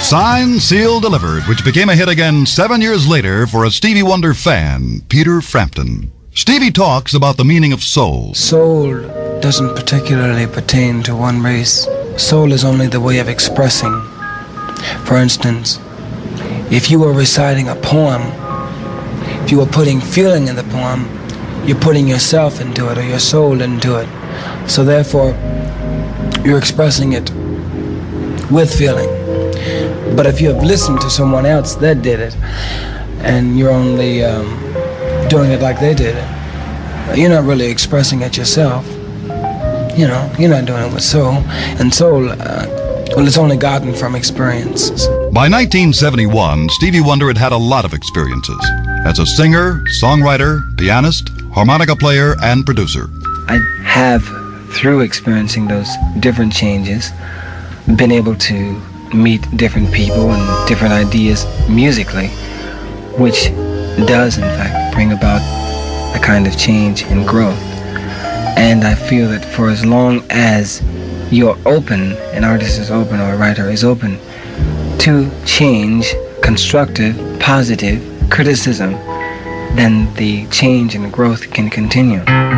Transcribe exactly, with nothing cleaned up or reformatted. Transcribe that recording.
Signed, Sealed, Delivered, which became a hit again seven years later for a Stevie Wonder fan, Peter Frampton. Stevie talks about the meaning of soul. Soul doesn't particularly pertain to one race. Soul is only the way of expressing. For instance, if you were reciting a poem, if you were putting feeling in the poem, you're putting yourself into it or your soul into it. So therefore, you're expressing it with feeling. But if you have listened to someone else that did it, and you're only um, doing it like they did it, you're not really expressing it yourself. You know, you're not doing it with soul. And soul, uh, well, it's only gotten from experiences. By nineteen seventy-one, Stevie Wonder had had a lot of experiences as a singer, songwriter, pianist, harmonica player, and producer. I have, through experiencing those different changes, been able to meet different people and different ideas musically, which does, in fact, bring about a kind of change and growth. And I feel that for as long as you're open, an artist is open or a writer is open to change, constructive, positive criticism, then the change and growth can continue.